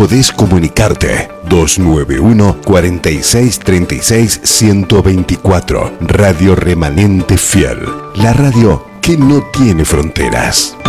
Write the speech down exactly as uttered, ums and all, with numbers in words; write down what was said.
podés comunicarte. dos nueve uno, cuatro seis tres seis, uno dos cuatro. Radio Remanente Fiel. La radio que no tiene fronteras.